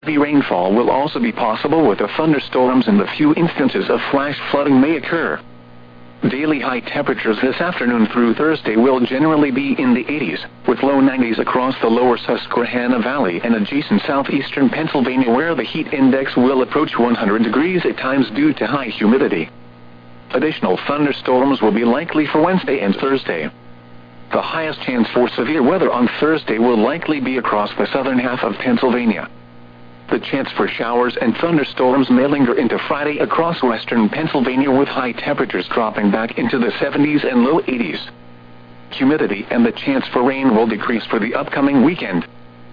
Heavy rainfall will also be possible with the thunderstorms, and a few instances of flash flooding may occur. Daily high temperatures this afternoon through Thursday will generally be in the 80s, with low 90s across the lower Susquehanna Valley and adjacent southeastern Pennsylvania, where the heat index will approach 100 degrees at times due to high humidity. Additional thunderstorms will be likely for Wednesday and Thursday. The highest chance for severe weather on Thursday will likely be across the southern half of Pennsylvania. The chance for showers and thunderstorms may linger into Friday across western Pennsylvania, with high temperatures dropping back into the 70s and low 80s. Humidity and the chance for rain will decrease for the upcoming weekend.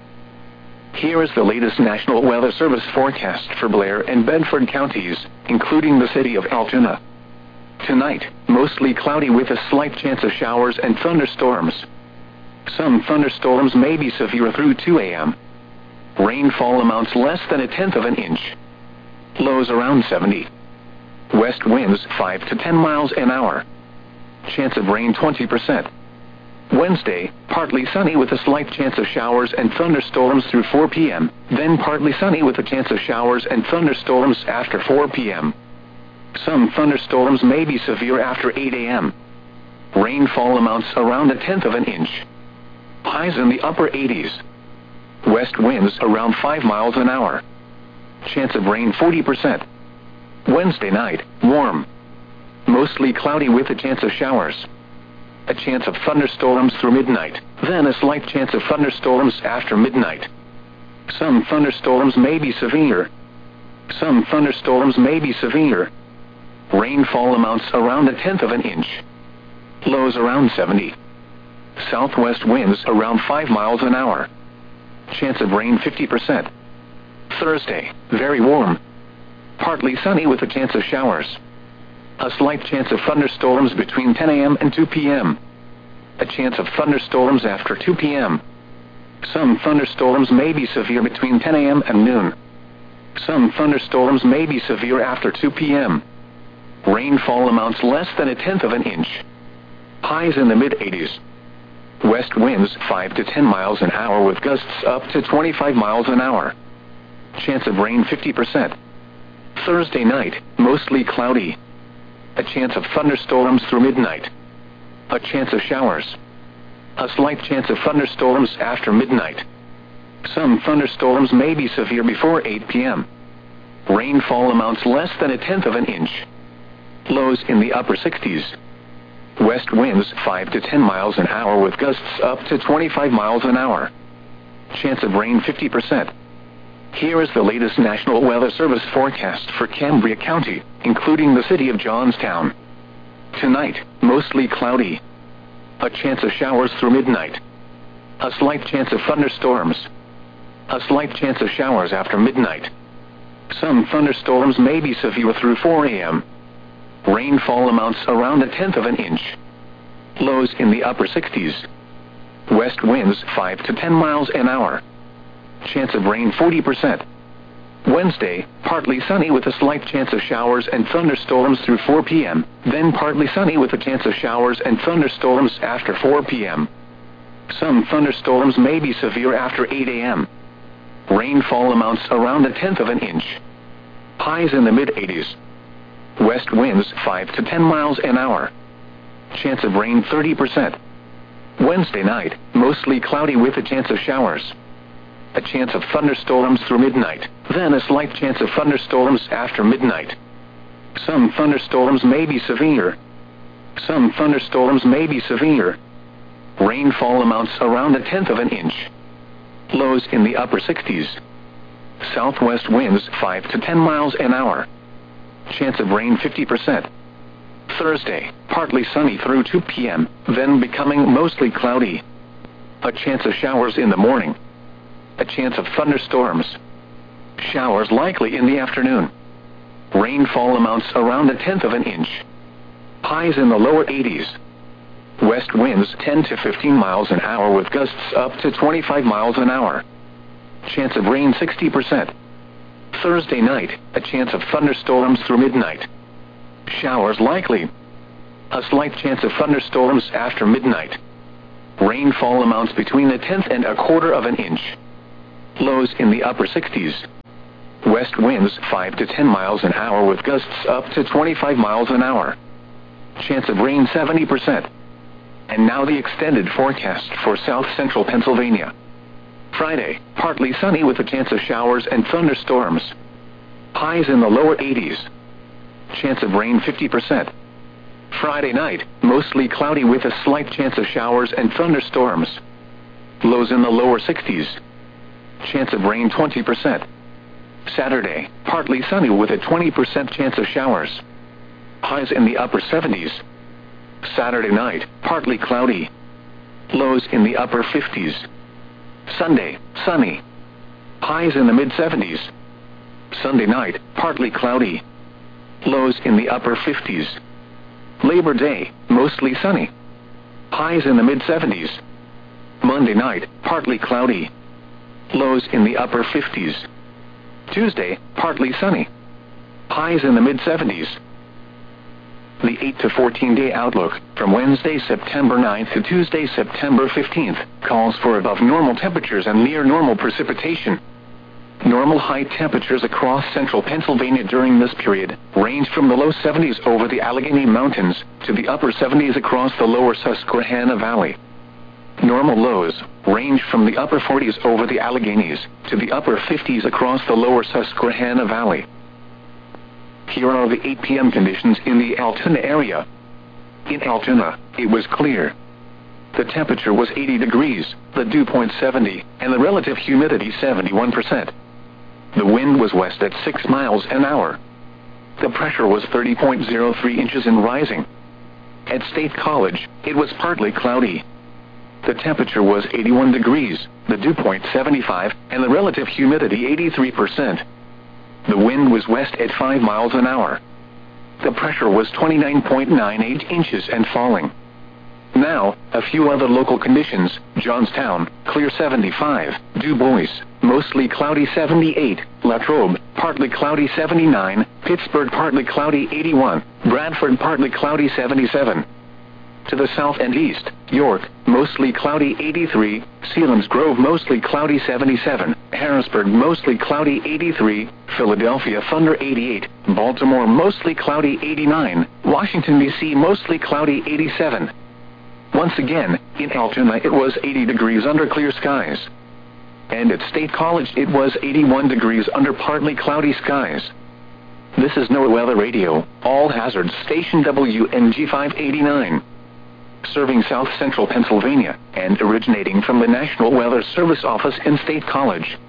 Here is the latest National Weather Service forecast for Blair and Bedford counties, including the city of Altoona. Tonight, mostly cloudy with a slight chance of showers and thunderstorms. Some thunderstorms may be severe through 2 a.m. Rainfall amounts less than 1/10 of an inch. Lows around 70. West winds 5 to 10 miles an hour. Chance of rain 20%. Wednesday, partly sunny with a slight chance of showers and thunderstorms through 4 p.m., then partly sunny with a chance of showers and thunderstorms after 4 p.m. Some thunderstorms may be severe after 8 a.m. Rainfall amounts around 1/10 of an inch. Highs in the upper 80s. West winds around 5 miles an hour. Chance of rain 40%. Wednesday night, warm. Mostly cloudy with a chance of showers. A chance of thunderstorms through midnight, then a slight chance of thunderstorms after midnight. Some thunderstorms may be severe. Some thunderstorms may be severe. Rainfall amounts around 1/10 of an inch. Lows around 70. Southwest winds around 5 miles an hour. Chance of rain 50%. Thursday, very warm. Partly sunny with a chance of showers. A slight chance of thunderstorms between 10 a.m. and 2 p.m. A chance of thunderstorms after 2 p.m. Some thunderstorms may be severe between 10 a.m. and noon. Some thunderstorms may be severe after 2 p.m. Rainfall amounts less than 1/10 of an inch. Highs in the mid-80s. West winds 5 to 10 miles an hour with gusts up to 25 miles an hour. Chance of rain 50%. Thursday night, mostly cloudy. A chance of thunderstorms through midnight. A chance of showers. A slight chance of thunderstorms after midnight. Some thunderstorms may be severe before 8 p.m. Rainfall amounts less than 1/10 of an inch. Lows in the upper 60s. West winds 5 to 10 miles an hour with gusts up to 25 miles an hour. Chance of rain 50%. Here is the latest National Weather Service forecast for Cambria County, including the city of Johnstown. Tonight, mostly cloudy. A chance of showers through midnight. A slight chance of thunderstorms. A slight chance of showers after midnight. Some thunderstorms may be severe through 4 a.m. Rainfall amounts around 1/10 of an inch. Lows in the upper 60s. West winds 5 to 10 miles an hour. Chance of rain 40%. Wednesday, partly sunny with a slight chance of showers and thunderstorms through 4 p.m., then partly sunny with a chance of showers and thunderstorms after 4 p.m. Some thunderstorms may be severe after 8 a.m. Rainfall amounts around 1/10 of an inch. Highs in the mid-80s. West winds 5 to 10 miles an hour. Chance of rain 30%. Wednesday night, mostly cloudy with a chance of showers. A chance of thunderstorms through midnight, then a slight chance of thunderstorms after midnight. Some thunderstorms may be severe. Some thunderstorms may be severe. Rainfall amounts around 1/10 of an inch. Lows in the upper 60s. Southwest winds 5 to 10 miles an hour. Chance of rain 50%. Thursday, partly sunny through 2 p.m., then becoming mostly cloudy. A chance of showers in the morning. A chance of thunderstorms. Showers likely in the afternoon. Rainfall amounts around 1/10 of an inch. Highs in the lower 80s. West winds 10 to 15 miles an hour with gusts up to 25 miles an hour. Chance of rain 60%. Thursday night, a chance of thunderstorms through midnight. Showers likely. A slight chance of thunderstorms after midnight. Rainfall amounts between 1/10 and 1/4 of an inch. Lows in the upper 60s. west winds 5 to 10 miles an hour with gusts up to 25 miles an hour. Chance of rain 70%. And now the extended forecast for south central Pennsylvania. Friday, partly sunny with a chance of showers and thunderstorms. Highs in the lower 80s. Chance of rain 50%. Friday night, mostly cloudy with a slight chance of showers and thunderstorms. Lows in the lower 60s. Chance of rain 20%. Saturday, partly sunny with a 20% chance of showers. Highs in the upper 70s. Saturday night, partly cloudy. Lows in the upper 50s. Sunday, sunny. Highs in the mid-70s. Sunday night, partly cloudy. Lows in the upper 50s. Labor Day, mostly sunny. Highs in the mid-70s. Monday night, partly cloudy. Lows in the upper 50s. Tuesday, partly sunny. Highs in the mid-70s. The 8 to 14-day outlook, from Wednesday, September 9th to Tuesday, September 15th, calls for above normal temperatures and near normal precipitation. Normal high temperatures across central Pennsylvania during this period range from the low 70s over the Allegheny Mountains to the upper 70s across the lower Susquehanna Valley. Normal lows range from the upper 40s over the Alleghenies to the upper 50s across the lower Susquehanna Valley. Here are the 8 p.m. conditions in the Altoona area. In Altoona, it was clear. The temperature was 80 degrees, the dew point 70, and the relative humidity 71%. The wind was west at 6 miles an hour. The pressure was 30.03 inches and rising. At State College, it was partly cloudy. The temperature was 81 degrees, the dew point 75, and the relative humidity 83%. The wind was west at 5 miles an hour. The pressure was 29.98 inches and falling. Now, a few other local conditions. Johnstown, clear 75. Du Bois, mostly cloudy 78. Latrobe, partly cloudy 79. Pittsburgh, partly cloudy 81. Bradford, partly cloudy 77. To the south and east, York, mostly cloudy 83. Selinsgrove, mostly cloudy 77. Harrisburg, mostly cloudy 83. Philadelphia, thunder 88. Baltimore, mostly cloudy 89. Washington, D.C., mostly cloudy 87. Once again, in Altoona it was 80 degrees under clear skies. And at State College it was 81 degrees under partly cloudy skies. This is NOAA Weather Radio, all hazards, station WNG 589. Serving south central Pennsylvania, and originating from the National Weather Service office in State College.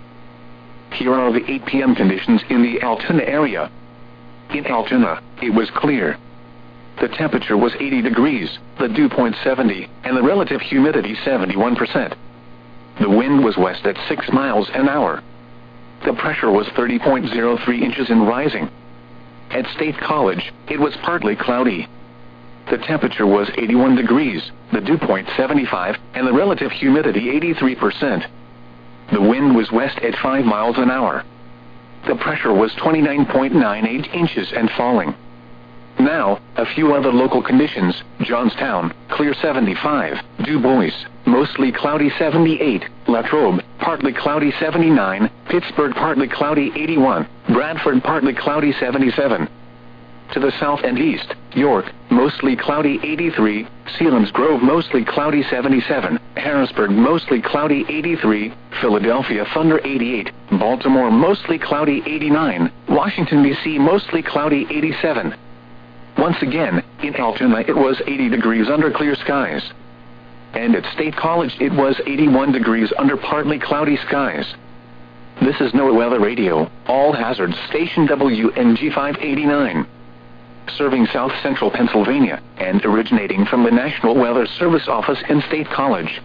Here are the 8 p.m. conditions in the Altoona area. In Altoona, it was clear. The temperature was 80 degrees, the dew point 70, and the relative humidity 71%. The wind was west at 6 miles an hour. The pressure was 30.03 inches and rising. At State College, it was partly cloudy. The temperature was 81 degrees, the dew point 75, and the relative humidity 83%. The wind was west at 5 miles an hour. The pressure was 29.98 inches and falling. Now, a few other local conditions. Johnstown, clear 75. Du Bois, mostly cloudy 78. Latrobe, partly cloudy 79. Pittsburgh, partly cloudy 81. Bradford, partly cloudy 77. To the south and east, York, mostly cloudy 83. Selinsgrove, mostly cloudy 77. Harrisburg, mostly cloudy 83. Philadelphia, thunder 88. Baltimore, mostly cloudy 89. Washington, D.C., mostly cloudy 87. Once again, in Altoona it was 80 degrees under clear skies. And at State College it was 81 degrees under partly cloudy skies. This is NOAA Weather Radio, all hazards, station WNG 589. Serving south central Pennsylvania, and originating from the National Weather Service office in State College.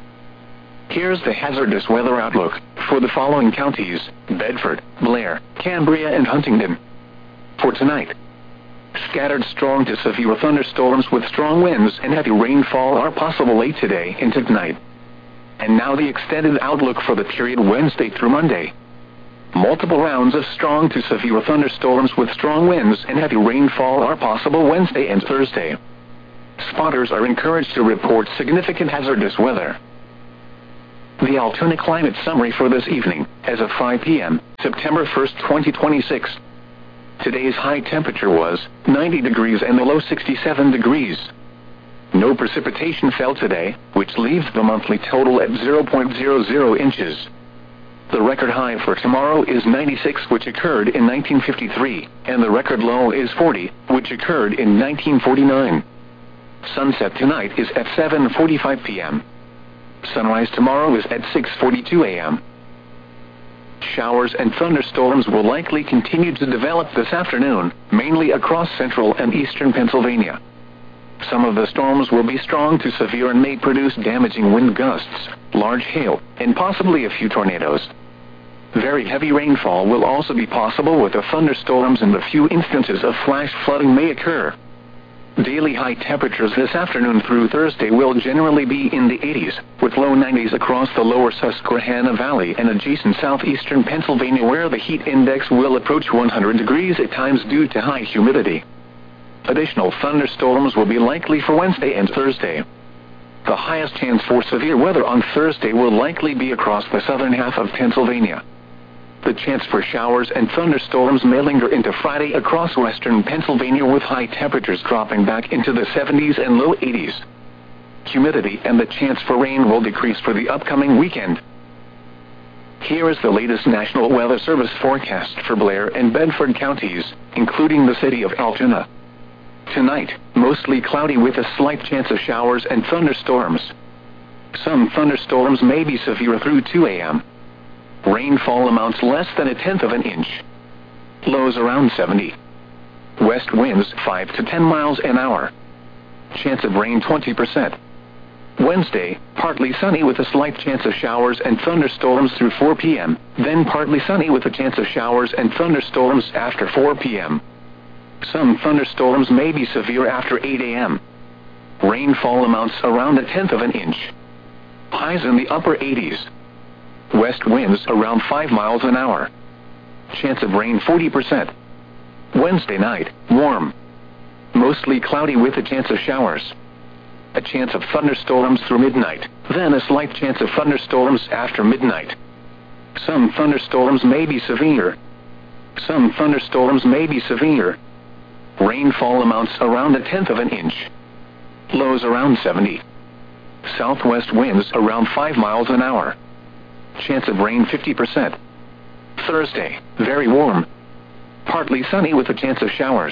Here's the hazardous weather outlook for the following counties: Bedford, Blair, Cambria, and Huntingdon. For tonight, scattered strong to severe thunderstorms with strong winds and heavy rainfall are possible late today into tonight. And now the extended outlook for the period Wednesday through Monday. Multiple rounds of strong to severe thunderstorms with strong winds and heavy rainfall are possible Wednesday and Thursday. Spotters are encouraged to report significant hazardous weather. The Altoona Climate Summary for this evening, as of 5 p.m., September 1st, 2026. Today's high temperature was 90 degrees and the low 67 degrees. No precipitation fell today, which leaves the monthly total at 0.00 inches. The record high for tomorrow is 96, which occurred in 1953, and the record low is 40, which occurred in 1949. Sunset tonight is at 7:45 p.m. Sunrise tomorrow is at 6:42 a.m. Showers and thunderstorms will likely continue to develop this afternoon, mainly across central and eastern Pennsylvania. Some of the storms will be strong to severe and may produce damaging wind gusts, large hail, and possibly a few tornadoes. Very heavy rainfall will also be possible with the thunderstorms, and a few instances of flash flooding may occur. Daily high temperatures this afternoon through Thursday will generally be in the 80s, with low 90s across the lower Susquehanna Valley and adjacent southeastern Pennsylvania, where the heat index will approach 100 degrees at times due to high humidity. Additional thunderstorms will be likely for Wednesday and Thursday. The highest chance for severe weather on Thursday will likely be across the southern half of Pennsylvania. The chance for showers and thunderstorms may linger into Friday across western Pennsylvania, with high temperatures dropping back into the 70s and low 80s. Humidity and the chance for rain will decrease for the upcoming weekend. Here is the latest National Weather Service forecast for Blair and Bedford counties, including the city of Altoona. Tonight, mostly cloudy with a slight chance of showers and thunderstorms. Some thunderstorms may be severe through 2 a.m. Rainfall amounts less than 1/10 of an inch. Lows around 70. West winds 5 to 10 miles an hour. Chance of rain 20%. Wednesday, partly sunny with a slight chance of showers and thunderstorms through 4 p.m., then partly sunny with a chance of showers and thunderstorms after 4 p.m. Some thunderstorms may be severe after 8 a.m. Rainfall amounts around 1/10 of an inch. Highs in the upper 80s. West winds around 5 miles an hour. Chance of rain 40%. Wednesday night, warm. Mostly cloudy with a chance of showers. A chance of thunderstorms through midnight, then a slight chance of thunderstorms after midnight. Some thunderstorms may be severe. Some thunderstorms may be severe. Rainfall amounts around 1/10 of an inch. Lows around 70. Southwest winds around 5 miles an hour. Chance of rain 50%. Thursday, very warm. Partly sunny with a chance of showers.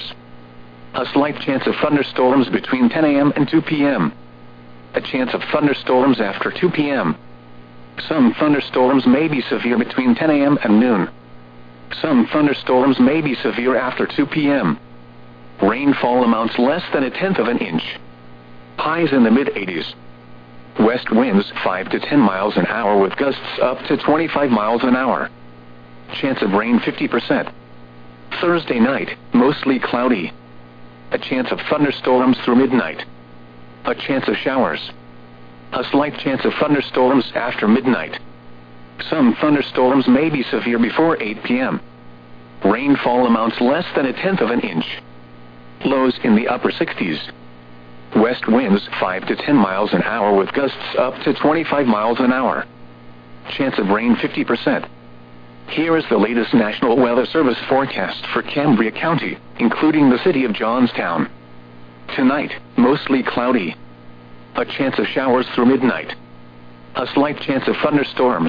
A slight chance of thunderstorms between 10 a.m. and 2 p.m. A chance of thunderstorms after 2 p.m. Some thunderstorms may be severe between 10 a.m. and noon. Some thunderstorms may be severe after 2 p.m. Rainfall amounts less than 1/10 of an inch. Highs in the mid-80s. West winds 5 to 10 miles an hour with gusts up to 25 miles an hour. Chance of rain 50%. Thursday night, mostly cloudy. A chance of thunderstorms through midnight. A chance of showers. A slight chance of thunderstorms after midnight. Some thunderstorms may be severe before 8 p.m. Rainfall amounts less than 1/10 of an inch. Lows in the upper 60s. West winds 5 to 10 miles an hour with gusts up to 25 miles an hour. Chance of rain 50%. Here is the latest National Weather Service forecast for Cambria County, including the city of Johnstown. Tonight, mostly cloudy. A chance of showers through midnight. A slight chance of thunderstorms.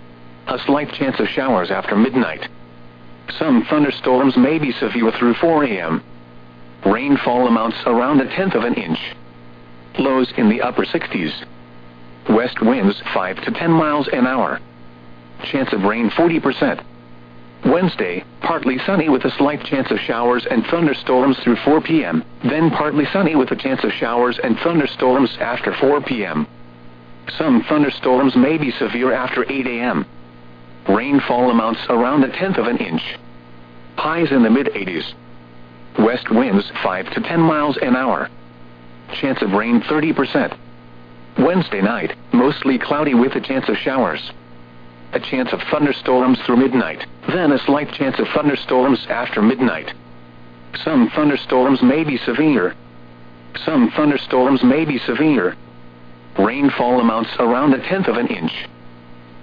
A slight chance of showers after midnight. Some thunderstorms may be severe through 4 a.m. Rainfall amounts around 1/10 of an inch. Lows in the upper 60s. West winds 5 to 10 miles an hour. Chance of rain 40%. Wednesday, partly sunny with a slight chance of showers and thunderstorms through 4 p.m., then partly sunny with a chance of showers and thunderstorms after 4 p.m. Some thunderstorms may be severe after 8 a.m. Rainfall amounts around 1/10 of an inch. Highs in the mid-80s. West winds 5 to 10 miles an hour. Chance of rain 30%. Wednesday night, mostly cloudy with a chance of showers. A chance of thunderstorms through midnight, then a slight chance of thunderstorms after midnight. Some thunderstorms may be severe. Some thunderstorms may be severe. Rainfall amounts around 1/10 of an inch.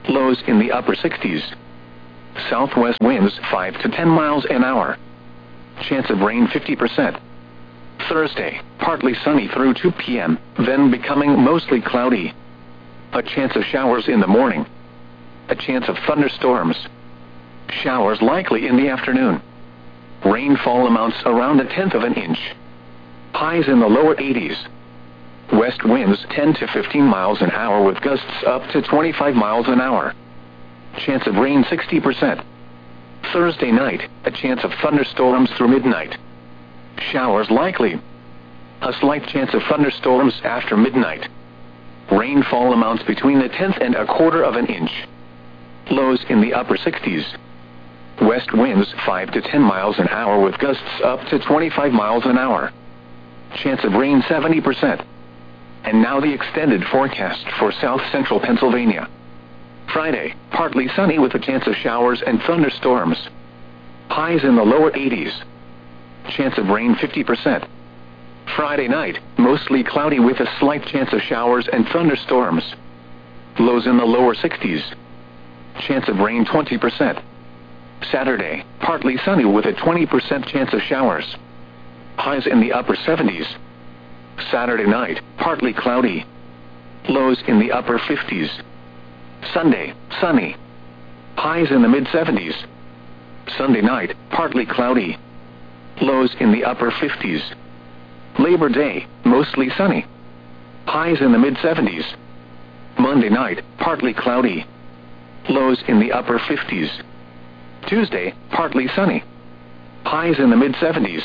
Lows in the upper 60s. Southwest winds 5 to 10 miles an hour. Chance of rain 50%. Thursday, partly sunny through 2 p.m., then becoming mostly cloudy. A chance of showers in the morning. A chance of thunderstorms. Showers likely in the afternoon. Rainfall amounts around 1/10 of an inch. Highs in the lower 80s. West winds 10 to 15 miles an hour with gusts up to 25 miles an hour. Chance of rain 60%. Thursday night, a chance of thunderstorms through midnight. Showers likely. A slight chance of thunderstorms after midnight. Rainfall amounts between 1/10 and 1/4 of an inch. Lows in the upper 60s. West winds 5 to 10 miles an hour with gusts up to 25 miles an hour. Chance of rain 70%. And now the extended forecast for south central Pennsylvania. Friday, partly sunny with a chance of showers and thunderstorms. Highs in the lower 80s. Chance of rain 50%. Friday night, mostly cloudy with a slight chance of showers and thunderstorms. Lows in the lower 60s. Chance of rain 20%. Saturday, partly sunny with a 20% chance of showers. Highs in the upper 70s. Saturday night, partly cloudy. Lows in the upper 50s. Sunday, sunny. Highs in the mid-70s. Sunday night, partly cloudy. Lows in the upper 50s. Labor Day, mostly sunny. Highs in the mid-70s. Monday night, partly cloudy. Lows in the upper 50s. Tuesday, partly sunny. Highs in the mid-70s.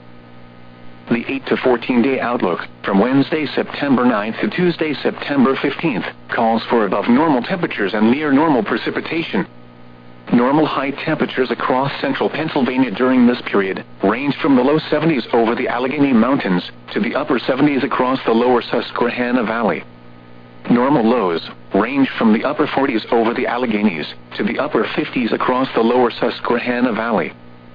The 8 to 14-day outlook, from Wednesday, September 9th to Tuesday, September 15th, calls for above normal temperatures and near normal precipitation. Normal high temperatures across central Pennsylvania during this period range from the low 70s over the Allegheny Mountains to the upper 70s across the lower Susquehanna Valley. Normal lows range from the upper 40s over the Alleghenies to the upper 50s across the lower Susquehanna Valley.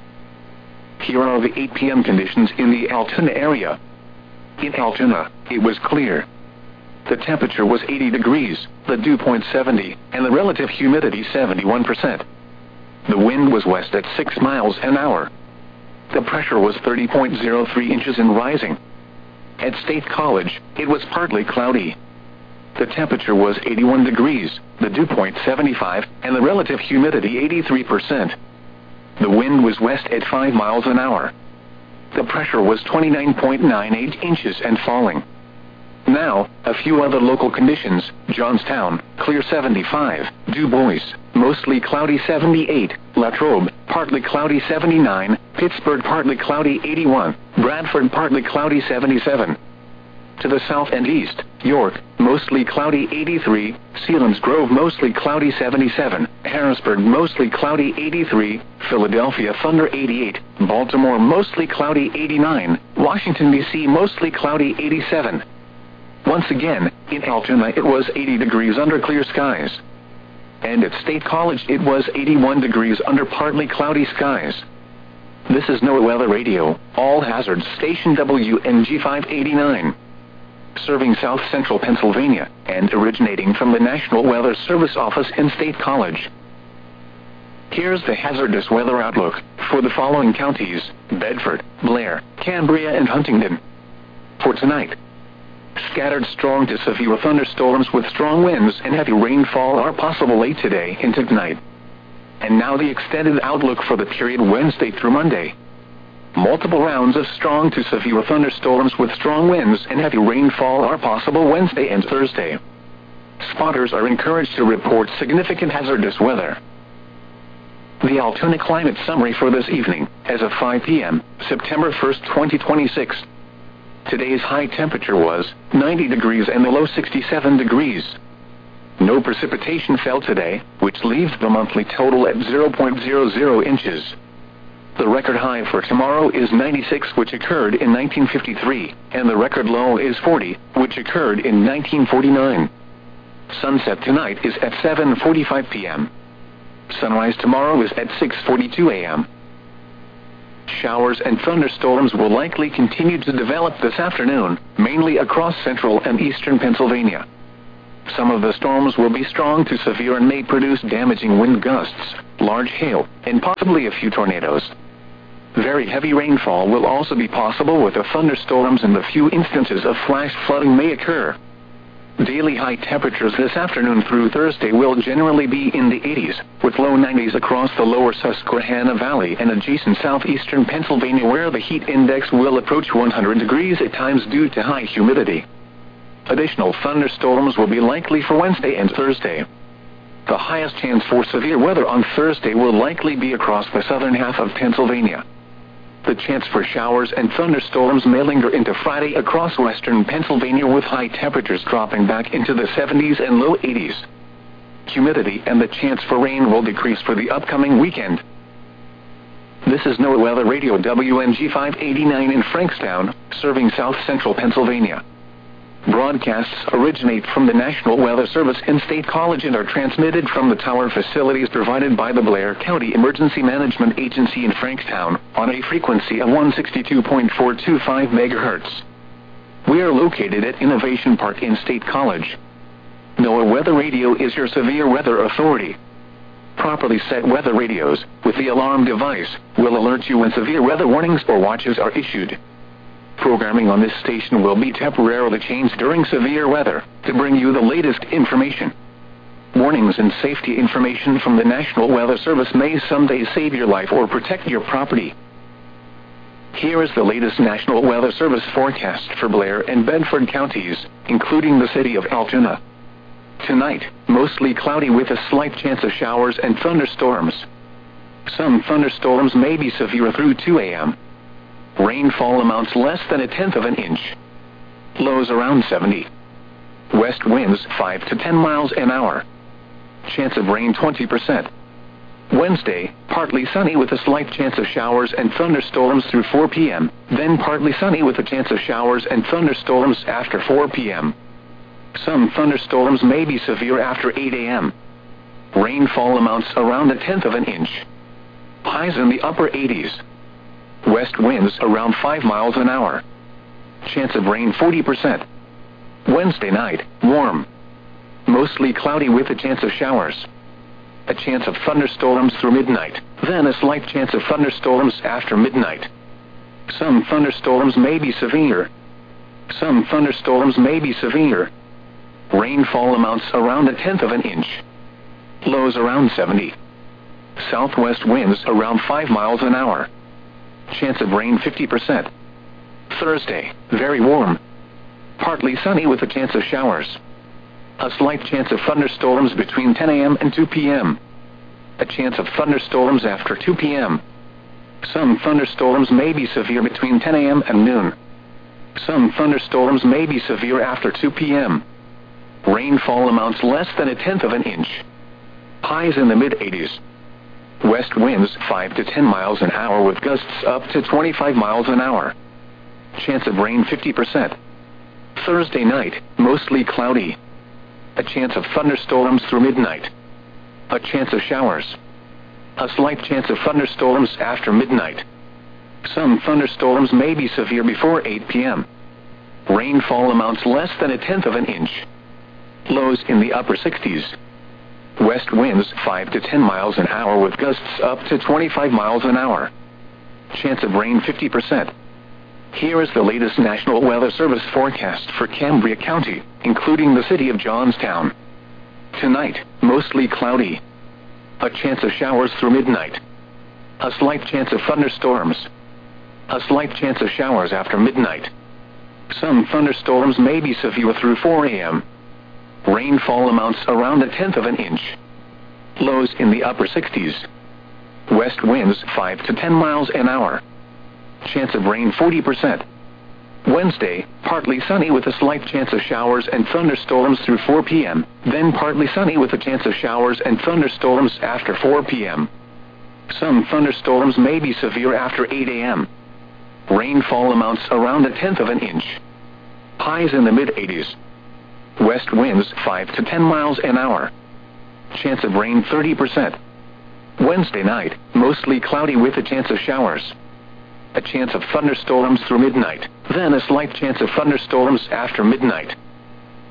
Here are the 8 p.m. conditions in the Altoona area. In Altoona, it was clear. The temperature was 80 degrees, the dew point 70, and the relative humidity 71%. The wind was west at 6 miles an hour. The pressure was 30.03 inches and rising. At State College, it was partly cloudy. The temperature was 81 degrees, the dew point 75, and the relative humidity 83%. The wind was west at 5 miles an hour. The pressure was 29.98 inches and falling. Now, a few other local conditions. Johnstown, clear 75. Du Bois, mostly cloudy 78. Latrobe, partly cloudy 79. Pittsburgh, partly cloudy 81. Bradford, partly cloudy 77. To the south and east, York, mostly cloudy 83. Selinsgrove, mostly cloudy 77. Harrisburg, mostly cloudy 83. Philadelphia, thunder 88. Baltimore, mostly cloudy 89. Washington, D.C., mostly cloudy 87. Once again, in Altoona it was 80 degrees under clear skies. And at State College it was 81 degrees under partly cloudy skies. This is NOAA Weather Radio, all hazards station WNG 589. Serving south central Pennsylvania, and originating from the National Weather Service office in State College. Here's the hazardous weather outlook for the following counties: Bedford, Blair, Cambria, and Huntingdon. For tonight, scattered strong to severe thunderstorms with strong winds and heavy rainfall are possible late today into tonight. And now the extended outlook for the period Wednesday through Monday. Multiple rounds of strong to severe thunderstorms with strong winds and heavy rainfall are possible Wednesday and Thursday. Spotters are encouraged to report significant hazardous weather. The Altoona climate summary for this evening, as of 5 p.m., September 1st, 2026. Today's high temperature was 90 degrees and the low 67 degrees. No precipitation fell today, which leaves the monthly total at 0.00 inches. The record high for tomorrow is 96, which occurred in 1953, and the record low is 40, which occurred in 1949. Sunset tonight is at 7:45 p.m. Sunrise tomorrow is at 6:42 a.m. Showers and thunderstorms will likely continue to develop this afternoon, mainly across central and eastern Pennsylvania. Some of the storms will be strong to severe and may produce damaging wind gusts, large hail, and possibly a few tornadoes. Very heavy rainfall will also be possible with the thunderstorms, and a few instances of flash flooding may occur. Daily high temperatures this afternoon through Thursday will generally be in the 80s, with low 90s across the lower Susquehanna Valley and adjacent southeastern Pennsylvania, where the heat index will approach 100 degrees at times due to high humidity. Additional thunderstorms will be likely for Wednesday and Thursday. The highest chance for severe weather on Thursday will likely be across the southern half of Pennsylvania. The chance for showers and thunderstorms may linger into Friday across western Pennsylvania, with high temperatures dropping back into the 70s and low 80s. Humidity and the chance for rain will decrease for the upcoming weekend. This is NOAA Weather Radio WNG 589 in Frankstown, serving south central Pennsylvania. Broadcasts originate from the National Weather Service and State College and are transmitted from the tower facilities provided by the Blair County Emergency Management Agency in Frankstown, on a frequency of 162.425 MHz. We are located at Innovation Park in State College. NOAA Weather Radio is your severe weather authority. Properly set weather radios, with the alarm device, will alert you when severe weather warnings or watches are issued. Programming on this station will be temporarily changed during severe weather, to bring you the latest information. Warnings and safety information from the National Weather Service may someday save your life or protect your property. Here is the latest National Weather Service forecast for Blair and Bedford counties, including the city of Altoona. Tonight, mostly cloudy with a slight chance of showers and thunderstorms. Some thunderstorms may be severe through 2 a.m. Rainfall amounts less than 1/10 of an inch. Lows around 70. West winds 5 to 10 miles an hour. Chance of rain 20%. Wednesday, partly sunny with a slight chance of showers and thunderstorms through 4 p.m., then partly sunny with a chance of showers and thunderstorms after 4 p.m. Some thunderstorms may be severe after 8 a.m. Rainfall amounts around 1/10 of an inch. Highs in the upper 80s. West winds around 5 miles an hour. Chance of rain 40%. Wednesday night, warm. Mostly cloudy with a chance of showers. A chance of thunderstorms through midnight, then a slight chance of thunderstorms after midnight. Some thunderstorms may be severe. Some thunderstorms may be severe. Rainfall amounts around 1/10 of an inch. Lows around 70. Southwest winds around 5 miles an hour. Chance of rain 50%. Thursday, very warm. Partly sunny with a chance of showers. A slight chance of thunderstorms between 10 a.m. and 2 p.m. A chance of thunderstorms after 2 p.m. Some thunderstorms may be severe between 10 a.m. and noon. Some thunderstorms may be severe after 2 p.m. Rainfall amounts less than 1/10 of an inch. Highs in the mid-80s. West winds 5 to 10 miles an hour with gusts up to 25 miles an hour. Chance of rain 50%. Thursday night, mostly cloudy. A chance of thunderstorms through midnight. A chance of showers. A slight chance of thunderstorms after midnight. Some thunderstorms may be severe before 8 p.m. Rainfall amounts less than 1/10 of an inch. Lows in the upper 60s. West winds 5 to 10 miles an hour with gusts up to 25 miles an hour. Chance of rain 50%. Here is the latest National Weather Service forecast for Cambria County, including the city of Johnstown. Tonight, mostly cloudy. A chance of showers through midnight. A slight chance of thunderstorms. A slight chance of showers after midnight. Some thunderstorms may be severe through 4 a.m. Rainfall amounts around 1/10 of an inch. Lows in the upper 60s. West winds 5 to 10 miles an hour. Chance of rain 40%. Wednesday, partly sunny with a slight chance of showers and thunderstorms through 4 p.m., then partly sunny with a chance of showers and thunderstorms after 4 p.m. Some thunderstorms may be severe after 8 a.m. Rainfall amounts around 1/10 of an inch. Highs in the mid-80s. West winds 5 to 10 miles an hour. Chance of rain 30%. Wednesday night, mostly cloudy with a chance of showers. A chance of thunderstorms through midnight, then a slight chance of thunderstorms after midnight.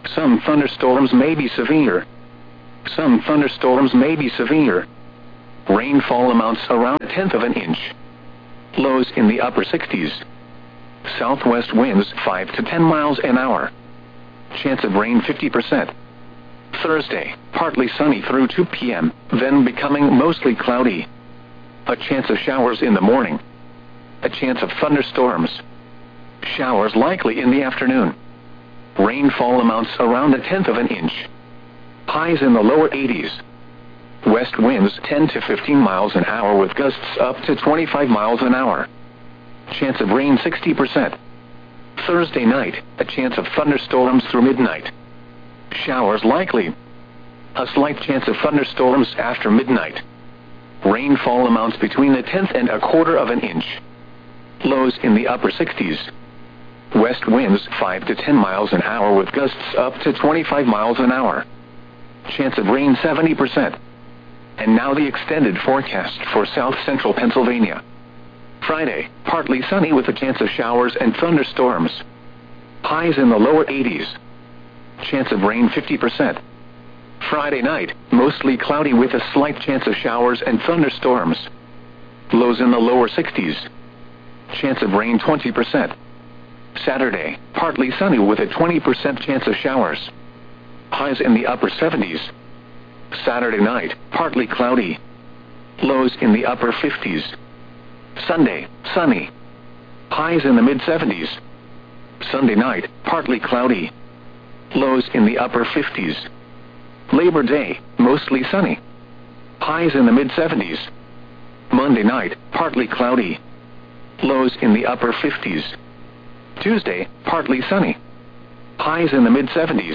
Some thunderstorms may be severe. Some thunderstorms may be severe. Rainfall amounts around 1/10 of an inch. Lows in the upper 60s. Southwest winds 5 to 10 miles an hour. Chance of rain 50%. Thursday, partly sunny through 2 p.m., then becoming mostly cloudy. A chance of showers in the morning. A chance of thunderstorms. Showers likely in the afternoon. Rainfall amounts around 1/10 of an inch. Highs in the lower 80s. West winds 10 to 15 miles an hour with gusts up to 25 miles an hour. Chance of rain 60%. Thursday night, a chance of thunderstorms through midnight. Showers likely. A slight chance of thunderstorms after midnight. Rainfall amounts between 1/10 and 1/4 of an inch. Lows in the upper 60s. West winds 5 to 10 miles an hour with gusts up to 25 miles an hour. Chance of rain 70%. And now the extended forecast for south central Pennsylvania. Friday, partly sunny with a chance of showers and thunderstorms. Highs in the lower 80s. Chance of rain 50%. Friday night, mostly cloudy with a slight chance of showers and thunderstorms. Lows in the lower 60s. Chance of rain 20%. Saturday, partly sunny with a 20% chance of showers. Highs in the upper 70s. Saturday night, partly cloudy. Lows in the upper 50s. Sunday, sunny. Highs in the mid-70s. Sunday night, partly cloudy. Lows in the upper 50s. Labor Day, mostly sunny. Highs in the mid-70s. Monday night, partly cloudy. Lows in the upper 50s. Tuesday, partly sunny. Highs in the mid-70s.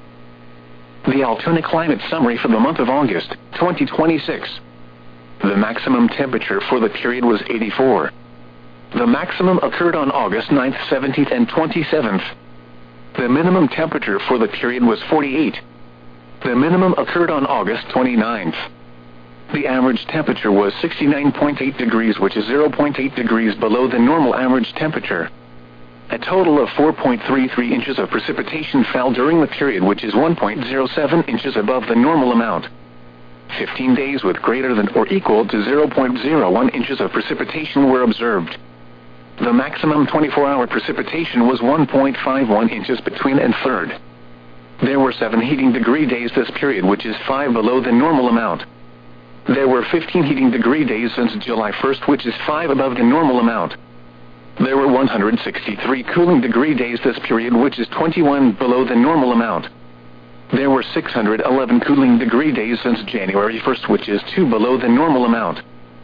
The Altoona Climate Summary for the month of August, 2026. The maximum temperature for the period was 84. The maximum occurred on August 9th, 17th, and 27th. The minimum temperature for the period was 48. The minimum occurred on August 29th. The average temperature was 69.8 degrees, which is 0.8 degrees below the normal average temperature. A total of 4.33 inches of precipitation fell during the period, which is 1.07 inches above the normal amount. 15 days with greater than or equal to 0.01 inches of precipitation were observed. The maximum 24-hour precipitation was 1.51 inches between and 3rd. There were 7 heating degree days this period, which is 5 below the normal amount. There were 15 heating degree days since July 1st, which is 5 above the normal amount. There were 163 cooling degree days this period, which is 21 below the normal amount. There were 611 cooling degree days since January 1st, which is 2 below the normal amount.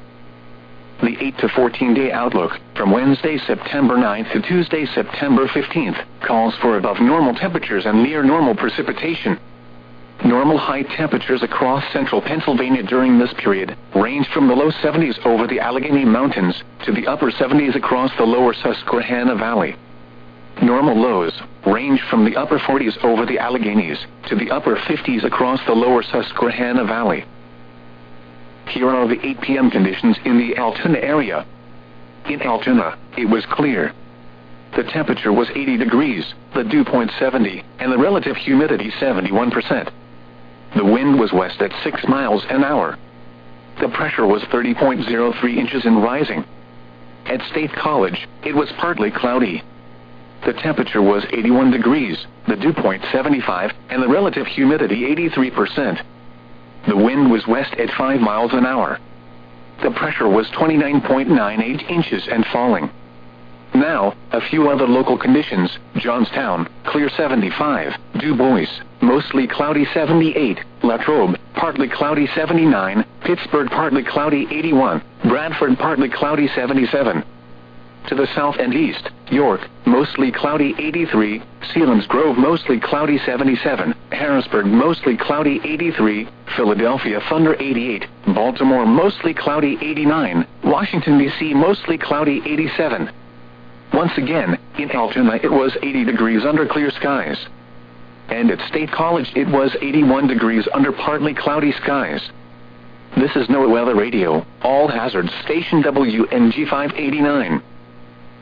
The 8 to 14-day outlook, from Wednesday, September 9th to Tuesday, September 15th, calls for above normal temperatures and near normal precipitation. Normal high temperatures across central Pennsylvania during this period range from the low 70s over the Allegheny Mountains to the upper 70s across the lower Susquehanna Valley. Normal lows range from the upper 40s over the Alleghenies to the upper 50s across the lower Susquehanna Valley. Here are the 8 p.m. conditions in the Altoona area. In Altoona, it was clear. The temperature was 80 degrees, the dew point 70, and the relative humidity 71%. The wind was west at 6 miles an hour. The pressure was 30.03 inches and rising. At State College, it was partly cloudy. The temperature was 81 degrees, the dew point 75, and the relative humidity 83%. The wind was west at 5 miles an hour. The pressure was 29.98 inches and falling. Now, a few other local conditions. Johnstown, clear 75. Du Bois, mostly cloudy 78. Latrobe, partly cloudy 79. Pittsburgh, partly cloudy 81. Bradford, partly cloudy 77. To the south and east, York, mostly cloudy 83. Selinsgrove, mostly cloudy 77. Harrisburg, mostly cloudy 83. Philadelphia, thunder 88. Baltimore, mostly cloudy 89. Washington, D.C., mostly cloudy 87. Once again, in Altoona it was 80 degrees under clear skies. And at State College it was 81 degrees under partly cloudy skies. This is NOAA Weather Radio, All Hazards Station WNG 589.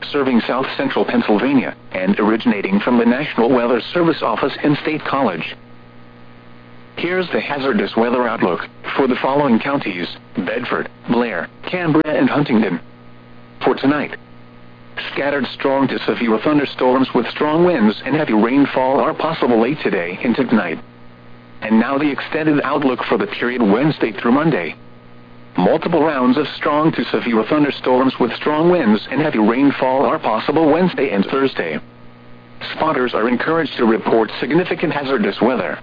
serving south-central Pennsylvania, and originating from the National Weather Service office in State College. Here's the hazardous weather outlook for the following counties: Bedford, Blair, Cambria, and Huntingdon. For tonight, scattered strong to severe thunderstorms with strong winds and heavy rainfall are possible late today into tonight. And now the extended outlook for the period Wednesday through Monday. Multiple rounds of strong to severe thunderstorms with strong winds and heavy rainfall are possible Wednesday and Thursday. Spotters are encouraged to report significant hazardous weather.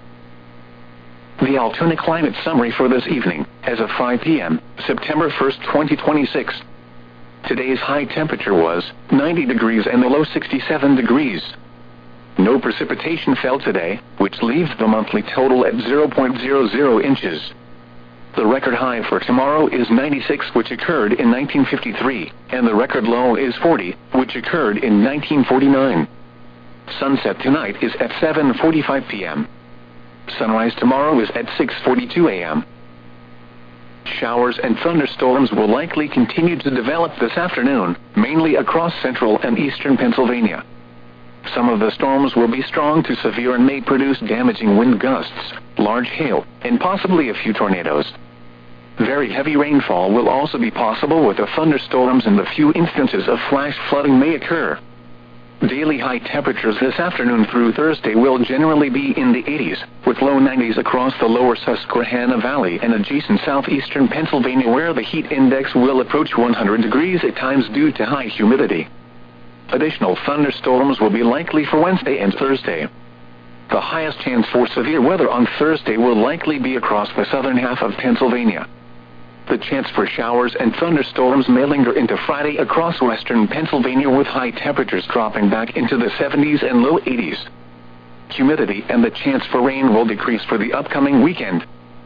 The Altoona Climate Summary for this evening, as of 5 p.m., September 1st, 2026. Today's high temperature was 90 degrees and the low 67 degrees. No precipitation fell today, which leaves the monthly total at 0.00 inches. The record high for tomorrow is 96, which occurred in 1953, and the record low is 40, which occurred in 1949. Sunset tonight is at 7:45 p.m. Sunrise tomorrow is at 6:42 a.m. Showers and thunderstorms will likely continue to develop this afternoon, mainly across central and eastern Pennsylvania. Some of the storms will be strong to severe and may produce damaging wind gusts, large hail, and possibly a few tornadoes. Very heavy rainfall will also be possible with the thunderstorms, and the few instances of flash flooding may occur. Daily high temperatures this afternoon through Thursday will generally be in the 80s, with low 90s across the lower Susquehanna Valley and adjacent southeastern Pennsylvania, where the heat index will approach 100 degrees at times due to high humidity. Additional thunderstorms will be likely for Wednesday and Thursday. The highest chance for severe weather on Thursday will likely be across the southern half of Pennsylvania. The chance for showers and thunderstorms may linger into Friday across western Pennsylvania, with high temperatures dropping back into the 70s and low 80s. Humidity and the chance for rain will decrease for the upcoming weekend.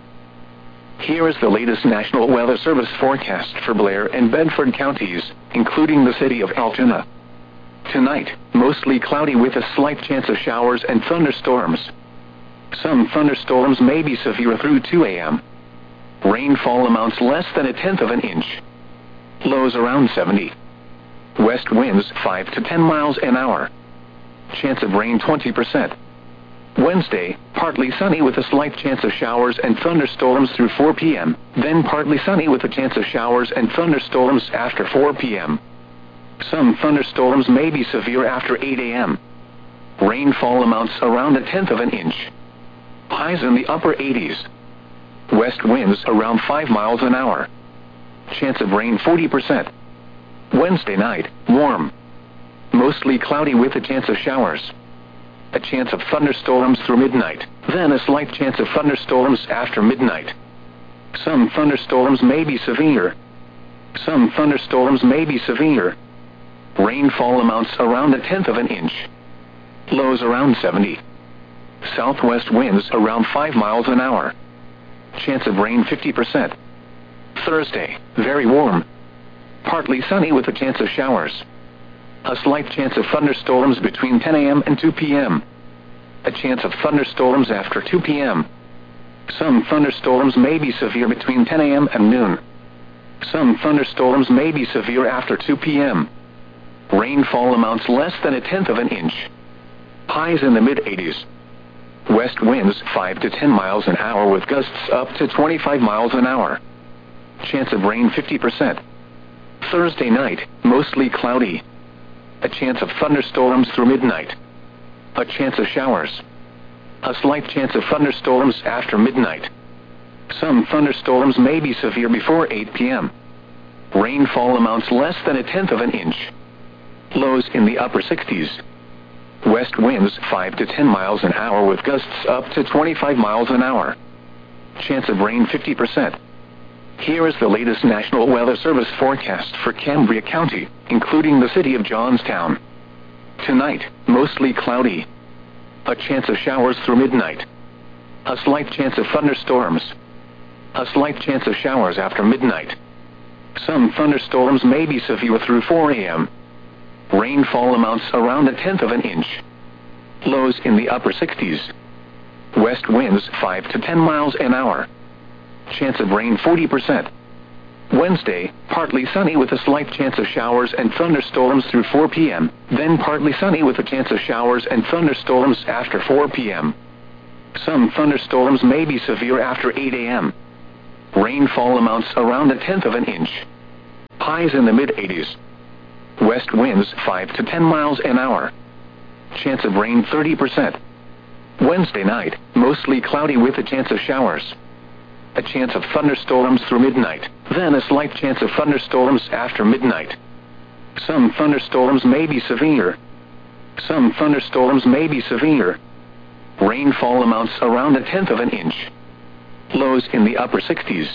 Here is the latest National Weather Service forecast for Blair and Bedford counties, including the city of Altoona. Tonight, mostly cloudy with a slight chance of showers and thunderstorms. Some thunderstorms may be severe through 2 a.m. Rainfall amounts less than 1/10 of an inch. Lows around 70. West winds 5 to 10 miles an hour. Chance of rain 20%. Wednesday, partly sunny with a slight chance of showers and thunderstorms through 4 p.m., then partly sunny with a chance of showers and thunderstorms after 4 p.m. Some thunderstorms may be severe after 8 a.m. Rainfall amounts around 1/10 of an inch. Highs in the upper 80s. West winds around 5 miles an hour. Chance of rain 40%. Wednesday night, warm. Mostly cloudy with a chance of showers. A chance of thunderstorms through midnight, then a slight chance of thunderstorms after midnight. Some thunderstorms may be severe. Some thunderstorms may be severe. Rainfall amounts around 1/10 of an inch. Lows around 70. Southwest winds around 5 miles an hour. Chance of rain 50%. Thursday, very warm. Partly sunny with a chance of showers. A slight chance of thunderstorms between 10 a.m. and 2 p.m. A chance of thunderstorms after 2 p.m. Some thunderstorms may be severe between 10 a.m. and noon. Some thunderstorms may be severe after 2 p.m. Rainfall amounts less than 1/10 of an inch. Highs in the mid-80s. West winds 5 to 10 miles an hour with gusts up to 25 miles an hour. Chance of rain 50%. Thursday night, mostly cloudy. A chance of thunderstorms through midnight. A chance of showers. A slight chance of thunderstorms after midnight. Some thunderstorms may be severe before 8 p.m. Rainfall amounts less than 1/10 of an inch. Lows in the upper 60s. West winds 5 to 10 miles an hour with gusts up to 25 miles an hour. Chance of rain 50%. Here is the latest National Weather Service forecast for Cambria County, including the city of Johnstown. Tonight, mostly cloudy. A chance of showers through midnight. A slight chance of thunderstorms. A slight chance of showers after midnight. Some thunderstorms may be severe through 4 a.m. Rainfall amounts around 1/10 of an inch. Lows in the upper 60s. West winds 5 to 10 miles an hour. Chance of rain 40%. Wednesday, partly sunny with a slight chance of showers and thunderstorms through 4 p.m., then partly sunny with a chance of showers and thunderstorms after 4 p.m. Some thunderstorms may be severe after 8 a.m. Rainfall amounts around 1/10 of an inch. Highs in the mid-80s. West winds 5 to 10 miles an hour. Chance of rain 30%. Wednesday night, mostly cloudy with a chance of showers. A chance of thunderstorms through midnight, then a slight chance of thunderstorms after midnight. Some thunderstorms may be severe. Some thunderstorms may be severe. Rainfall amounts around 1/10 of an inch. Lows in the upper 60s.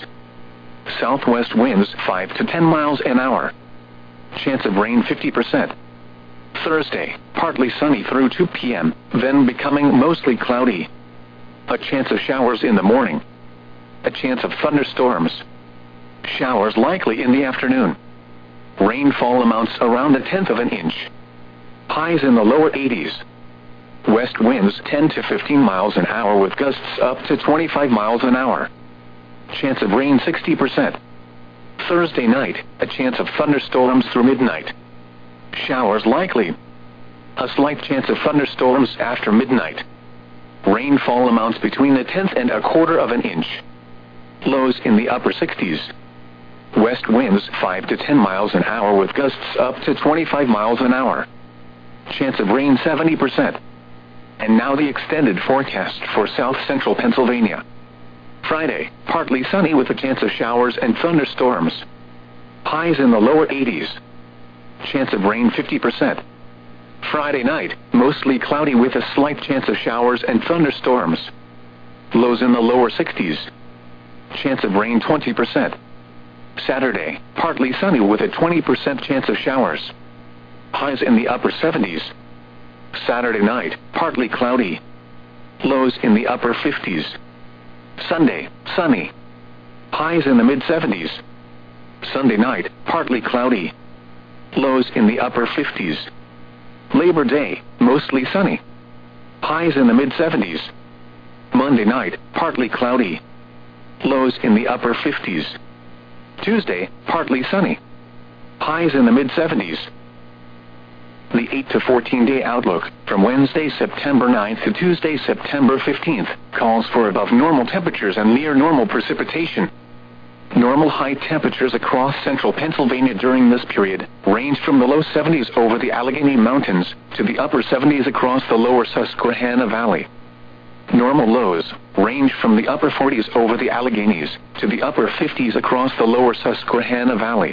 Southwest winds 5 to 10 miles an hour. Chance of rain 50%. Thursday, partly sunny through 2 p.m., then becoming mostly cloudy. A chance of showers in the morning. A chance of thunderstorms. Showers likely in the afternoon. Rainfall amounts around 1/10 of an inch. Highs in the lower 80s. West winds 10 to 15 miles an hour with gusts up to 25 miles an hour. Chance of rain 60%. Thursday night, a chance of thunderstorms through midnight. Showers likely. A slight chance of thunderstorms after midnight. Rainfall amounts between 1/10 and 1/4 of an inch. Lows in the upper 60s. West winds 5 to 10 miles an hour with gusts up to 25 miles an hour. Chance of rain 70%. And now the extended forecast for south-central Pennsylvania. Friday, partly sunny with a chance of showers and thunderstorms. Highs in the lower 80s. Chance of rain 50%. Friday night, mostly cloudy with a slight chance of showers and thunderstorms. Lows in the lower 60s. Chance of rain 20%. Saturday, partly sunny with a 20% chance of showers. Highs in the upper 70s. Saturday night, partly cloudy. Lows in the upper 50s. Sunday, sunny. Highs in the mid-70s. Sunday night, partly cloudy. Lows in the upper 50s. Labor Day, mostly sunny. Highs in the mid-70s. Monday night, partly cloudy. Lows in the upper 50s. Tuesday, partly sunny. Highs in the mid-70s. The 8 to 14-day outlook, from Wednesday, September 9th to Tuesday, September 15th, calls for above normal temperatures and near normal precipitation. Normal high temperatures across central Pennsylvania during this period range from the low 70s over the Allegheny Mountains to the upper 70s across the lower Susquehanna Valley. Normal lows range from the upper 40s over the Alleghenies to the upper 50s across the lower Susquehanna Valley.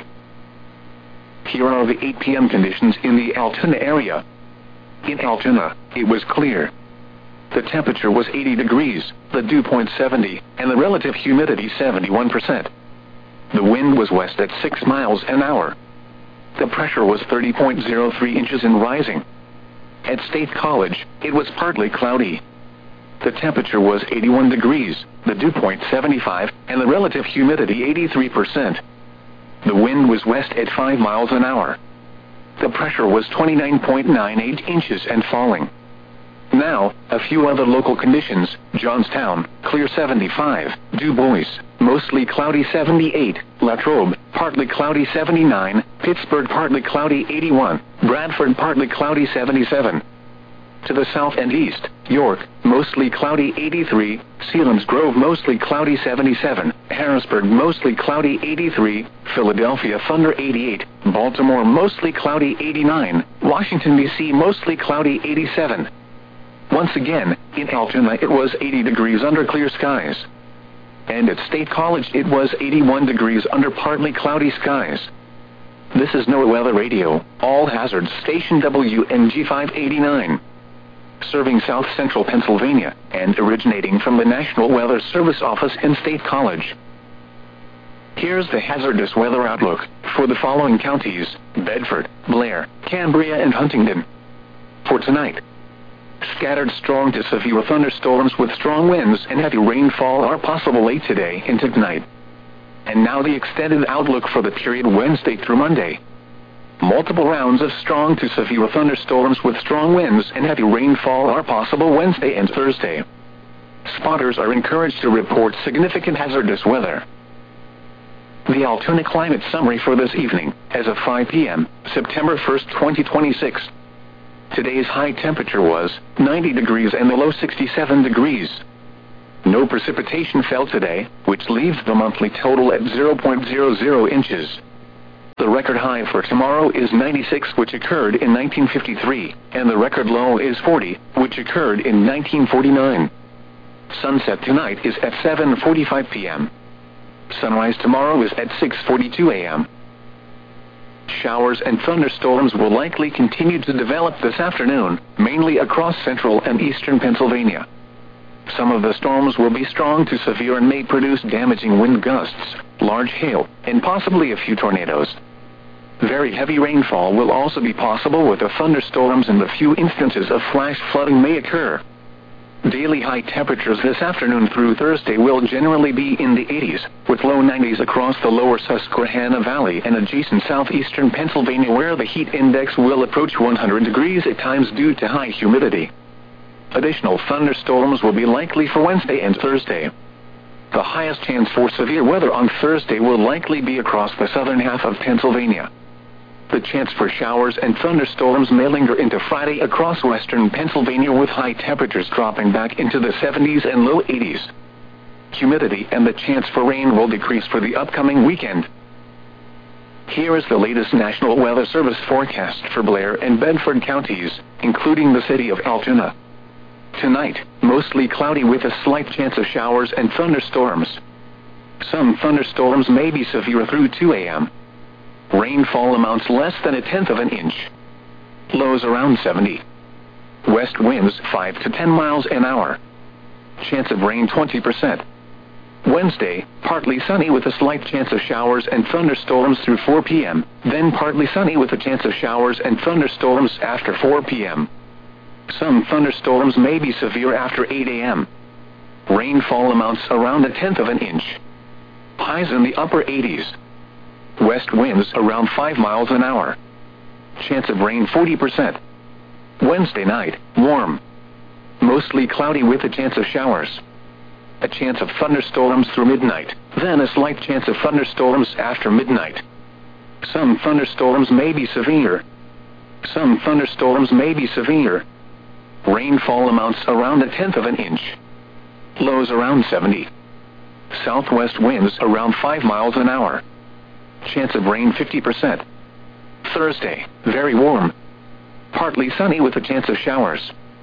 Here are the 8 p.m. conditions in the Altoona area. In Altoona, it was clear. The temperature was 80 degrees, the dew point 70, and the relative humidity 71%. The wind was west at 6 miles an hour. The pressure was 30.03 inches and rising. At State College, it was partly cloudy. The temperature was 81 degrees, the dew point 75, and the relative humidity 83%. The wind was west at 5 miles an hour. The pressure was 29.98 inches and falling. Now, a few other local conditions: Johnstown, clear 75, Du Bois, mostly cloudy 78, Latrobe, partly cloudy 79, Pittsburgh, partly cloudy 81, Bradford, partly cloudy 77. To the south and east, York, mostly cloudy 83, Selinsgrove, mostly cloudy 77, Harrisburg, mostly cloudy 83, Philadelphia, thunder 88, Baltimore, mostly cloudy 89, Washington, D.C., mostly cloudy 87. Once again, in Altoona it was 80 degrees under clear skies. And at State College it was 81 degrees under partly cloudy skies. This is NOAA Weather Radio, all hazards, station WNG 589. Serving south central Pennsylvania, and originating from the National Weather Service office in State College. Here's the hazardous weather outlook for the following counties: Bedford, Blair, Cambria, and Huntingdon. For tonight, scattered strong to severe thunderstorms with strong winds and heavy rainfall are possible late today into tonight. And now the extended outlook for the period Wednesday through Monday. Multiple rounds of strong to severe thunderstorms with strong winds and heavy rainfall are possible Wednesday and Thursday. Spotters are encouraged to report significant hazardous weather. The Altoona Climate Summary for this evening, as of 5 p.m., September 1st, 2026. Today's high temperature was 90 degrees and the low 67 degrees. No precipitation fell today, which leaves the monthly total at 0.00 inches. The record high for tomorrow is 96, which occurred in 1953, and the record low is 40, which occurred in 1949. Sunset tonight is at 7:45 p.m. Sunrise tomorrow is at 6:42 a.m. Showers and thunderstorms will likely continue to develop this afternoon, mainly across central and eastern Pennsylvania. Some of the storms will be strong to severe and may produce damaging wind gusts, large hail, and possibly a few tornadoes. Very heavy rainfall will also be possible with the thunderstorms, and a few instances of flash flooding may occur. Daily high temperatures this afternoon through Thursday will generally be in the 80s, with low 90s across the lower Susquehanna Valley and adjacent southeastern Pennsylvania, where the heat index will approach 100 degrees at times due to high humidity. Additional thunderstorms will be likely for Wednesday and Thursday. The highest chance for severe weather on Thursday will likely be across the southern half of Pennsylvania. The chance for showers and thunderstorms may linger into Friday across western Pennsylvania, with high temperatures dropping back into the 70s and low 80s. Humidity and the chance for rain will decrease for the upcoming weekend. Here is the latest National Weather Service forecast for Blair and Bedford counties, including the city of Altoona. Tonight, mostly cloudy with a slight chance of showers and thunderstorms. Some thunderstorms may be severe through 2 a.m. Rainfall amounts less than 1/10 of an inch. Lows around 70. West winds 5 to 10 miles an hour. Chance of rain 20%. Wednesday, partly sunny with a slight chance of showers and thunderstorms through 4 p.m., then partly sunny with a chance of showers and thunderstorms after 4 p.m. Some thunderstorms may be severe after 8 a.m. Rainfall amounts around 1/10 of an inch. Highs in the upper 80s. West winds around 5 miles an hour. Chance of rain 40%. Wednesday night, warm. Mostly cloudy with a chance of showers. A chance of thunderstorms through midnight, then a slight chance of thunderstorms after midnight. Some thunderstorms may be severe. Some thunderstorms may be severe. Rainfall amounts around 1/10 of an inch. Lows around 70. Southwest winds around 5 miles an hour. Chance of rain 50%. Thursday, very warm. Partly sunny with a chance of showers.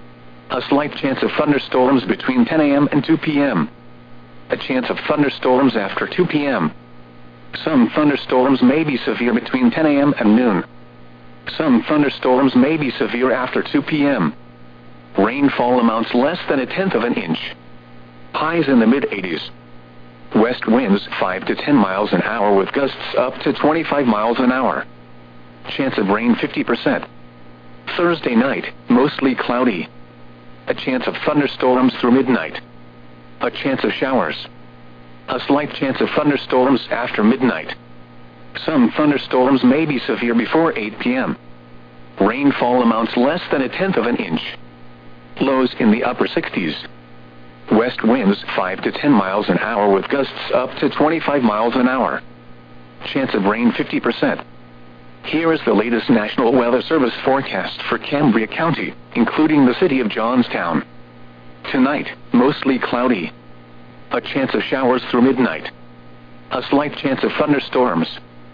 A slight chance of thunderstorms between 10 a.m. and 2 p.m. A chance of thunderstorms after 2 p.m. Some thunderstorms may be severe between 10 a.m. and noon. Some thunderstorms may be severe after 2 p.m. Rainfall amounts less than 1/10 of an inch. Highs in the mid-80s. West winds 5 to 10 miles an hour with gusts up to 25 miles an hour. Chance of rain 50%. Thursday night, mostly cloudy. A chance of thunderstorms through midnight. A chance of showers. A slight chance of thunderstorms after midnight. Some thunderstorms may be severe before 8 p.m. Rainfall amounts less than 1/10 of an inch. Lows in the upper 60s. West winds 5 to 10 miles an hour with gusts up to 25 miles an hour. Chance of rain 50%. Here is the latest National Weather Service forecast for Cambria County, including the city of Johnstown. Tonight, mostly cloudy. A chance of showers through midnight. A slight chance of thunderstorms.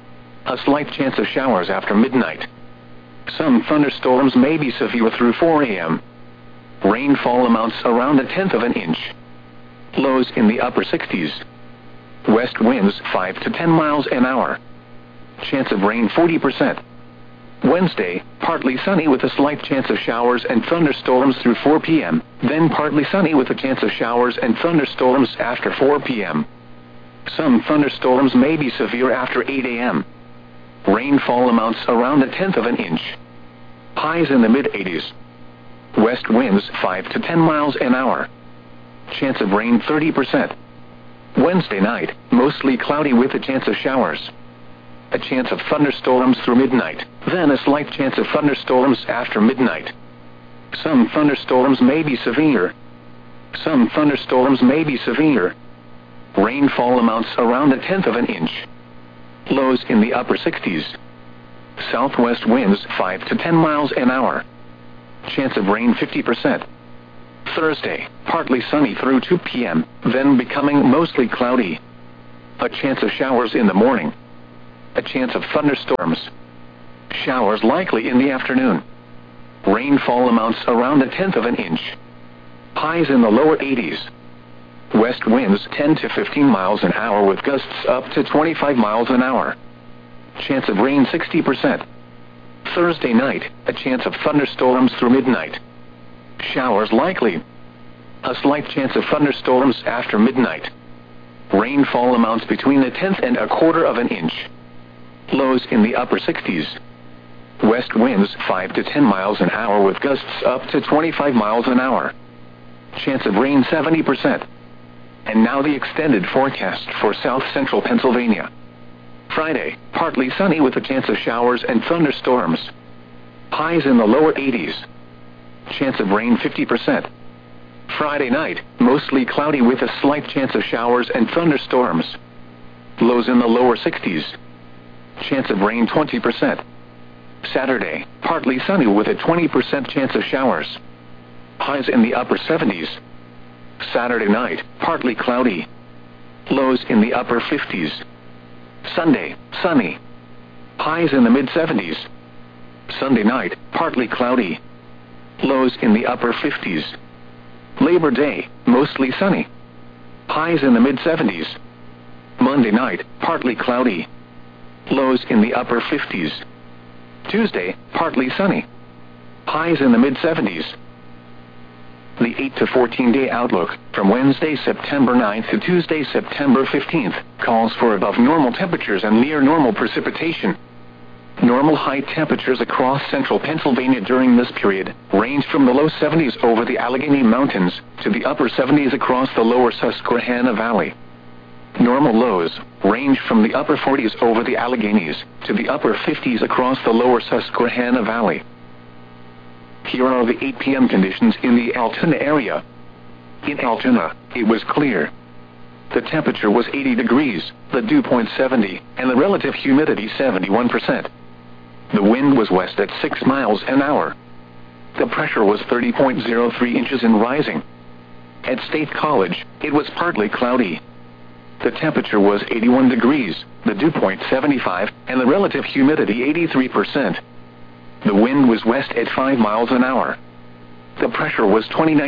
A slight chance of showers after midnight. Some thunderstorms may be severe through 4 a.m. Rainfall amounts around 1/10 of an inch. Lows in the upper 60s. West winds 5 to 10 miles an hour. Chance of rain 40%. Wednesday, partly sunny with a slight chance of showers and thunderstorms through 4 p.m., then partly sunny with a chance of showers and thunderstorms after 4 p.m. Some thunderstorms may be severe after 8 a.m. Rainfall amounts around 1/10 of an inch. Highs in the mid-80s. West winds 5 to 10 miles an hour. Chance of rain 30%. Wednesday night, mostly cloudy with a chance of showers. A chance of thunderstorms through midnight, then a slight chance of thunderstorms after midnight. Some thunderstorms may be severe. Some thunderstorms may be severe. Rainfall amounts around 1/10 of an inch. Lows in the upper 60s. Southwest winds 5 to 10 miles an hour. Chance of rain 50%. Thursday, partly sunny through 2 p.m., then becoming mostly cloudy. A chance of showers in the morning. A chance of thunderstorms. Showers likely in the afternoon. Rainfall amounts around 1/10 of an inch. Highs in the lower 80s. West winds 10 to 15 miles an hour with gusts up to 25 miles an hour. Chance of rain 60%. Thursday night, a chance of thunderstorms through midnight. Showers likely. A slight chance of thunderstorms after midnight. Rainfall amounts between 1/10 and 1/4 of an inch. Lows in the upper 60s. West winds 5 to 10 miles an hour with gusts up to 25 miles an hour. Chance of rain 70%. And now the extended forecast for south-central Pennsylvania. Friday, partly sunny with a chance of showers and thunderstorms. Highs in the lower 80s. Chance of rain 50%. Friday night, mostly cloudy with a slight chance of showers and thunderstorms. Lows in the lower 60s. Chance of rain 20%. Saturday, partly sunny with a 20% chance of showers. Highs in the upper 70s. Saturday night, partly cloudy. Lows in the upper 50s. Sunday, sunny. Highs in the mid-70s. Sunday night, partly cloudy. Lows in the upper 50s. Labor Day, mostly sunny. Highs in the mid-70s. Monday night, partly cloudy. Lows in the upper 50s. Tuesday, partly sunny. Highs in the mid-70s. The 8 to 14-day outlook, from Wednesday, September 9th to Tuesday, September 15th, calls for above normal temperatures and near normal precipitation. Normal high temperatures across central Pennsylvania during this period range from the low 70s over the Allegheny Mountains to the upper 70s across the lower Susquehanna Valley. Normal lows range from the upper 40s over the Alleghenies to the upper 50s across the lower Susquehanna Valley. Here are the 8 p.m. conditions in the Altoona area. In Altoona, it was clear. The temperature was 80 degrees, the dew point 70, and the relative humidity 71%. The wind was west at 6 miles an hour. The pressure was 30.03 inches and rising. At State College, it was partly cloudy. The temperature was 81 degrees, the dew point 75, and the relative humidity 83%. The wind was west at 5 miles an hour. The pressure was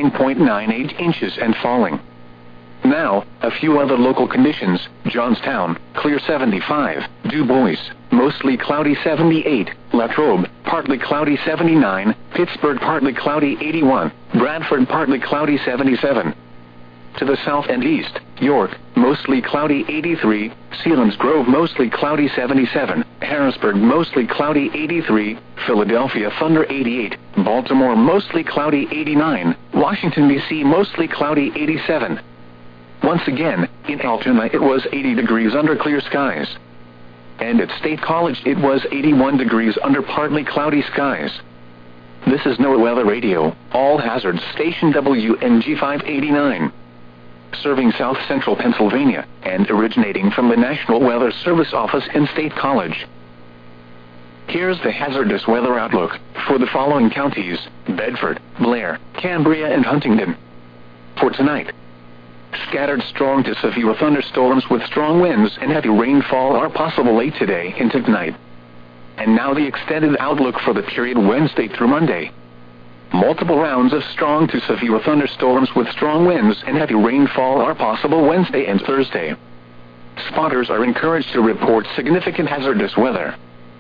29.98 inches and falling. Now, a few other local conditions. Johnstown, clear 75. Du Bois, mostly cloudy 78. Latrobe, partly cloudy 79. Pittsburgh, partly cloudy 81. Bradford, partly cloudy 77. To the south and east, York, mostly cloudy 83. Selinsgrove, mostly cloudy 77. Harrisburg, mostly cloudy 83. Philadelphia, thunder 88. Baltimore, mostly cloudy 89. Washington, D.C., mostly cloudy 87. Once again, in Altoona it was 80 degrees under clear skies. And at State College it was 81 degrees under partly cloudy skies. This is NOAA Weather Radio, all hazards station WNG 589. Serving South Central Pennsylvania, and originating from the National Weather Service office in State College. Here's the hazardous weather outlook for the following counties: Bedford, Blair, Cambria, and Huntingdon. For tonight, scattered strong to severe thunderstorms with strong winds and heavy rainfall are possible late today into tonight. And now the extended outlook for the period Wednesday through Monday. Multiple rounds of strong to severe thunderstorms with strong winds and heavy rainfall are possible Wednesday and Thursday. Spotters are encouraged to report significant hazardous weather.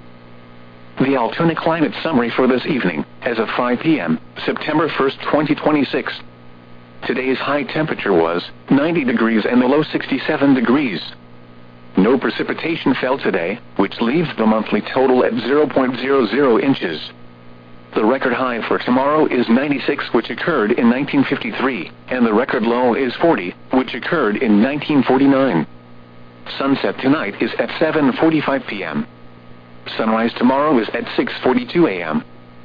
The Altoona climate summary for this evening, as of 5 p.m., September 1st, 2026. Today's high temperature was 90 degrees and the low 67 degrees. No precipitation fell today, which leaves the monthly total at 0.00 inches. The record high for tomorrow is 96, which occurred in 1953, and the record low is 40, which occurred in 1949. Sunset tonight is at 7:45 p.m. Sunrise tomorrow is at 6:42 a.m.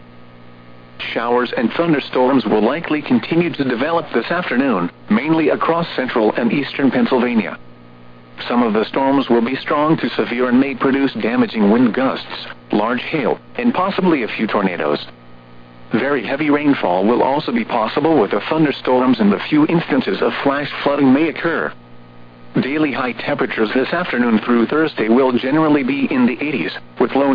Showers and thunderstorms will likely continue to develop this afternoon, mainly across central and eastern Pennsylvania. Some of the storms will be strong to severe and may produce damaging wind gusts, large hail, and possibly a few tornadoes. Very heavy rainfall will also be possible with the thunderstorms, and the few instances of flash flooding may occur. Daily high temperatures this afternoon through Thursday will generally be in the 80s, with low